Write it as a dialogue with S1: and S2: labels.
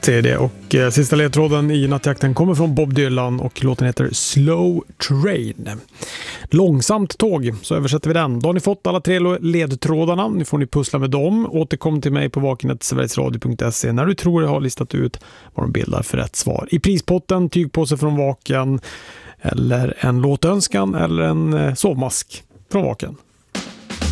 S1: Det är det. Och sista ledtråden i nattjakten kommer från Bob Dylan och låten heter Slow Train. Långsamt tåg, så översätter vi den. Då har ni fått alla 3 ledtrådarna. Nu får ni pussla med dem. Återkom till mig på vaken@sverigesradio.se när du tror jag har listat ut vad de bildar för rätt svar. I prispotten, tygpåse från Vaken eller en låtönskan eller en sovmask från Vaken.